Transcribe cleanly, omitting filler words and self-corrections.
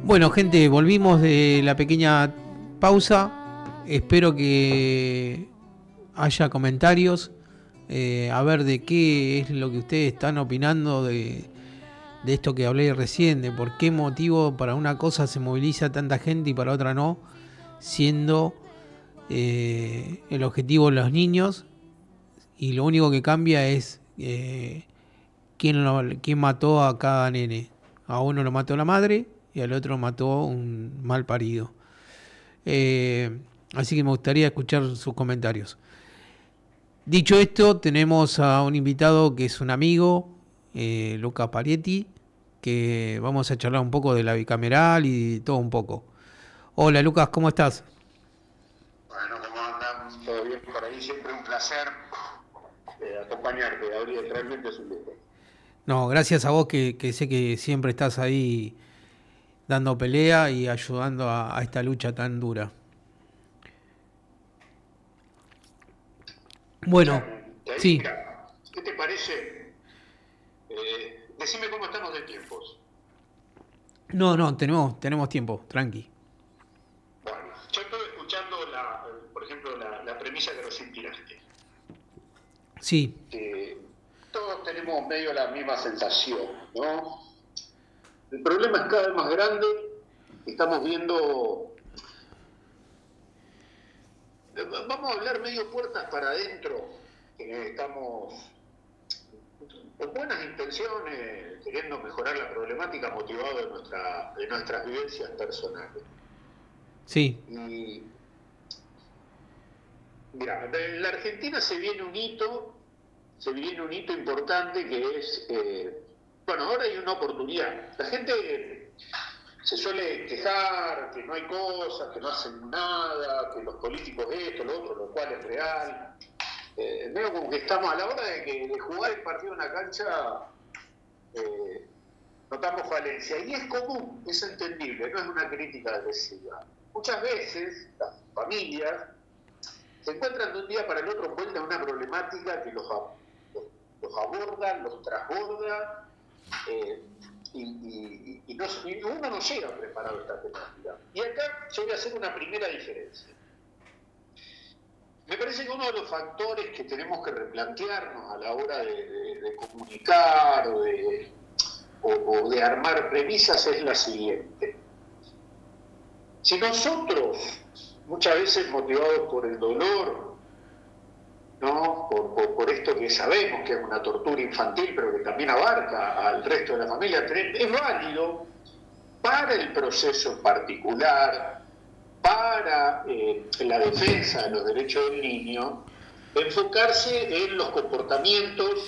Bueno, gente, volvimos de la pequeña pausa. Espero que haya comentarios. A ver de qué es lo que ustedes están opinando de esto que hablé recién, de por qué motivo para una cosa se moviliza tanta gente y para otra no, siendo el objetivo los niños, y lo único que cambia es quién mató a cada nene. A uno lo mató la madre y al otro mató un mal parido. Así que me gustaría escuchar sus comentarios. Dicho esto, tenemos a un invitado que es un amigo, Luca Parietti, que vamos a charlar un poco de la bicameral y todo un poco. Hola Lucas, ¿cómo estás? Bueno, ¿cómo andan? ¿Todo bien por ahí? Siempre un placer acompañarte, Gabriel, realmente es un lujo. No, gracias a vos que sé que siempre estás ahí dando pelea y ayudando a esta lucha tan dura. Bueno, Escuchame, sí. mira, ¿qué te parece? Decime cómo estamos de tiempos. No, tenemos tiempo, tranqui. Bueno, yo estoy escuchando, por ejemplo, la premisa que recién tiraste, Sí, que todos tenemos medio la misma sensación, ¿no? El problema es cada vez más grande, estamos viendo, vamos a hablar medio puertas para adentro, que estamos con buenas intenciones, queriendo mejorar la problemática motivado de nuestras vivencias personales. sí, Y mira, en la Argentina se viene un hito importante que es, bueno, ahora hay una oportunidad. La gente se suele quejar que no hay cosas, que no hacen nada, que los políticos esto, lo otro, lo cual es real. Veo como que estamos a la hora de jugar el partido en la cancha, eh, notamos falencia. Y es común, es entendible, no es una crítica agresiva. Muchas veces las familias se encuentran de un día para el otro envueltas en una problemática que los aborda, los transborda, eh, y uno no llega preparado a esta temática. Y acá yo voy a hacer una primera diferencia. Me parece que uno de los factores que tenemos que replantearnos a la hora de comunicar o de armar premisas es la siguiente. Si nosotros, muchas veces motivados por el dolor, ¿no? Por esto que sabemos que es una tortura infantil, pero que también abarca al resto de la familia, es válido para el proceso en particular, para la defensa de los derechos del niño, enfocarse en los comportamientos